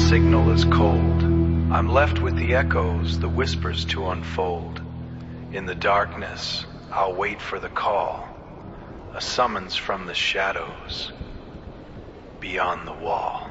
signal is cold. I'm left with the echoes, the whispers to unfold. In the darkness, I'll wait for the call, a summons from the shadows beyond the wall.